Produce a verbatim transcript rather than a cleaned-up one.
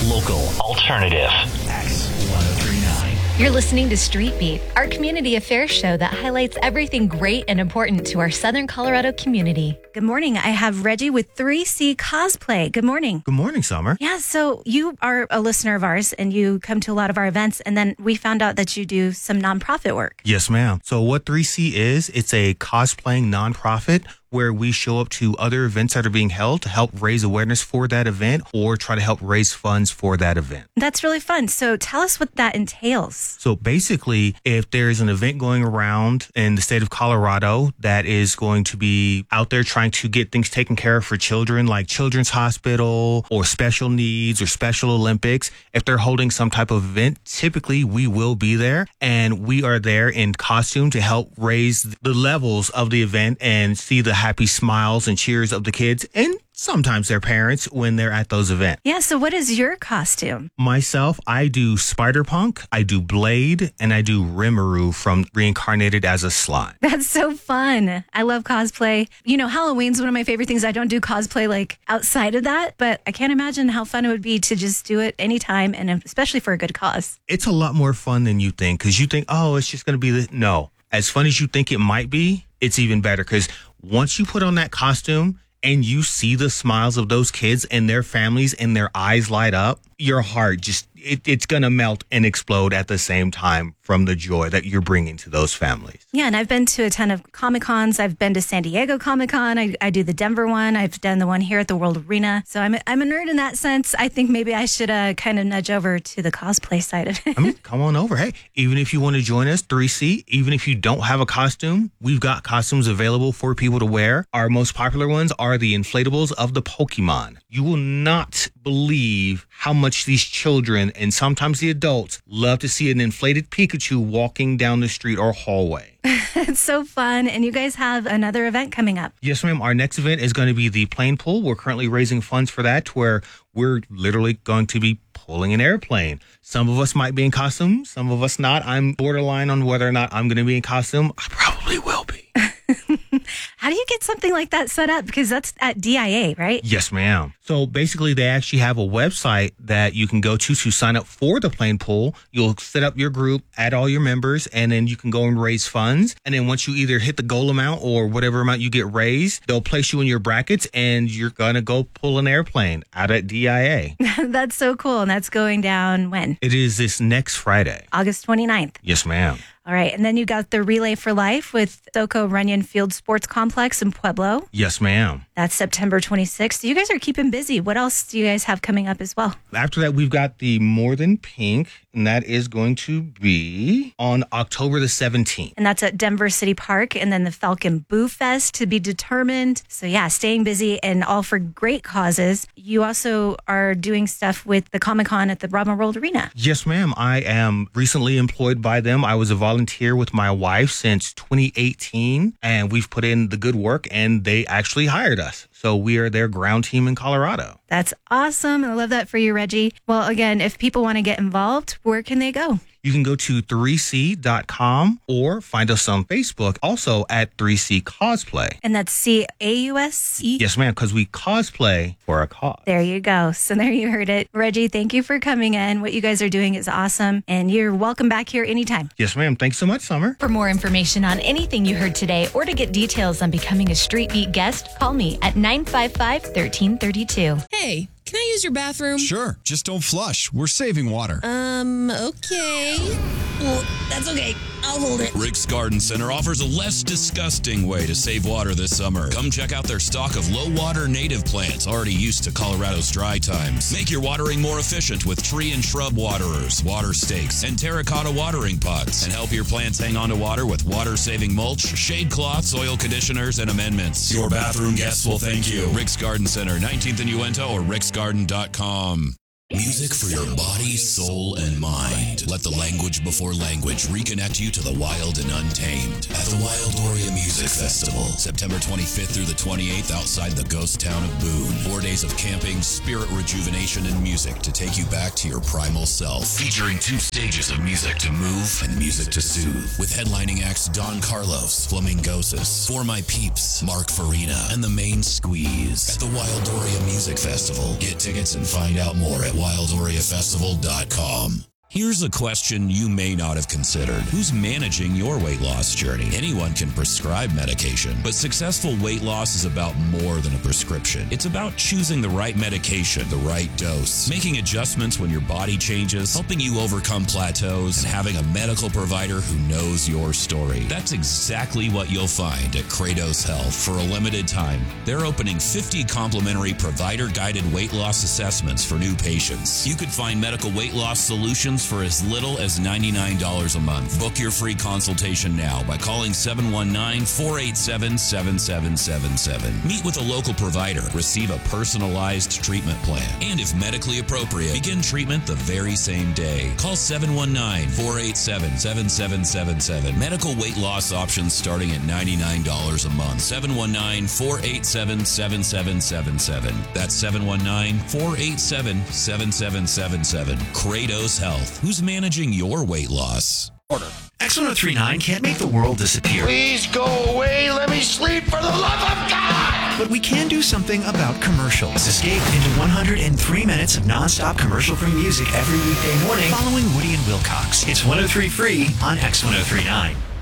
Local, alternative. X one oh three point nine. You're listening to Street Beat, our community affairs show that highlights everything great and important to our Southern Colorado community. Good morning. I have Reggie with three C Cosplay. Good morning. Good morning, Summer. Yeah, so you are a listener of ours and you come to a lot of our events, and then we found out that you do some nonprofit work. Yes, ma'am. So what three C is, it's a cosplaying nonprofit where we show up to other events that are being held to help raise awareness for that event or try to help raise funds for that event. That's really fun. So tell us what that entails. So basically, if there's an event going around in the state of Colorado that is going to be out there trying to get things taken care of for children, like Children's Hospital or Special Needs or Special Olympics, if they're holding some type of event, typically we will be there, and we are there in costume to help raise the levels of the event and see the happy smiles and cheers of the kids and sometimes their parents when they're at those events. Yeah, so what is your costume? Myself, I do Spider-Punk, I do Blade, and I do Rimuru from Reincarnated as a Slime. That's so fun. I love cosplay. You know, Halloween's one of my favorite things. I don't do cosplay like outside of that, but I can't imagine how fun it would be to just do it anytime, and especially for a good cause. It's a lot more fun than you think, because you think, oh, it's just going to be this. No. As fun as you think it might be, it's even better, because once you put on that costume and you see the smiles of those kids and their families and their eyes light up, your heart just, it, it's going to melt and explode at the same time from the joy that you're bringing to those families. Yeah, and I've been to a ton of Comic-Cons. I've been to San Diego Comic-Con. I, I do the Denver one. I've done the one here at the World Arena. So I'm a, I'm a nerd in that sense. I think maybe I should uh, kind of nudge over to the cosplay side of it. I mean, come on over. Hey, even if you want to join us, three C, even if you don't have a costume, we've got costumes available for people to wear. Our most popular ones are the inflatables of the Pokemon. You will not believe how much these children and sometimes the adults love to see an inflated Pikachu walking down the street or hallway. It's so fun. And you guys have another event coming up. Yes, ma'am. Our next event is going to be the plane pull. We're currently raising funds for that, where we're literally going to be pulling an airplane. Some of us might be in costume, some of us not. I'm borderline on whether or not I'm going to be in costume. I probably will be. How do you get something like that set up? Because that's at D I A, right? Yes, ma'am. So basically, they actually have a website that you can go to to sign up for the plane pool. You'll set up your group, add all your members, and then you can go and raise funds. And then once you either hit the goal amount or whatever amount you get raised, they'll place you in your brackets and you're going to go pull an airplane out at D I A. That's so cool. And that's going down when? It is this next Friday. August twenty-ninth. Yes, ma'am. All right. And then you got the Relay for Life with Soco Runyon Field Sports Complex in Pueblo. Yes, ma'am. That's September twenty-sixth. You guys are keeping busy. What else do you guys have coming up as well? After that, we've got the More Than Pink, and that is going to be on October the seventeenth. And that's at Denver City Park. And then the Falcon Boo Fest to be determined. So yeah, staying busy and all for great causes. You also are doing stuff with the Comic-Con at the Robin World Arena. Yes, ma'am. I am recently employed by them. I was a volunteer with my wife since twenty eighteen, and we've put in the good work, and they actually hired us. So we are their ground team in Colorado. That's awesome. I love that for you, Reggie. Well, again, if people want to get involved, where can they go? You can go to three c dot com or find us on Facebook, also at three C Cosplay. And that's C A U S E? Yes, ma'am, because we cosplay for a cause. There you go. So there you heard it. Reggie, thank you for coming in. What you guys are doing is awesome, and you're welcome back here anytime. Yes, ma'am. Thanks so much, Summer. For more information on anything you heard today or to get details on becoming a Street Beat guest, call me at nine five five, one three three two. Hey, can I use your bathroom? Sure, just don't flush. We're saving water. Um, okay. Well, that's okay. I'll hold it. Rick's Garden Center offers a less disgusting way to save water this summer. Come check out their stock of low-water native plants already used to Colorado's dry times. Make your watering more efficient with tree and shrub waterers, water stakes, and terracotta watering pots. And help your plants hang on to water with water-saving mulch, shade cloths, soil conditioners, and amendments. Your bathroom guests will thank you. Rick's Garden Center, nineteenth and Uinta, or ricks garden dot com. Music for your body, soul, and mind. Let the language before language reconnect you to the wild and untamed at the Wildoria Music Festival, September twenty-fifth through the twenty-eighth outside the ghost town of Boone. Four days of camping, spirit rejuvenation, and music to take you back to your primal self. Featuring two stages of music to move and music to soothe. With headlining acts Don Carlos, Flamingosis, For My Peeps, Mark Farina, and The Main Squeeze. At the Wildoria Music Festival. Get tickets and find out more at wild oria festival dot com. Here's a question you may not have considered. Who's managing your weight loss journey? Anyone can prescribe medication, but successful weight loss is about more than a prescription. It's about choosing the right medication, the right dose, making adjustments when your body changes, helping you overcome plateaus, and having a medical provider who knows your story. That's exactly what you'll find at Kratos Health. For a limited time, they're opening fifty complimentary provider-guided weight loss assessments for new patients. You could find medical weight loss solutions for as little as ninety-nine dollars a month. Book your free consultation now by calling seven one nine, four eight seven, seven seven seven seven. Meet with a local provider, receive a personalized treatment plan, and if medically appropriate, begin treatment the very same day. Call seven one nine, four eight seven, seven seven seven seven. Medical weight loss options starting at ninety-nine dollars a month. seven one nine, four eight seven, seven seven seven seven. That's seven one nine, four eight seven, seven seven seven seven. Kratos Health. Who's managing your weight loss? X one oh three point nine can't make the world disappear. Please go away. Let me sleep for the love of God. But we can do something about commercials. Escape into one hundred three minutes of non-stop commercial-free music every weekday morning following Woody and Wilcox. It's one oh three free on X one oh three point nine.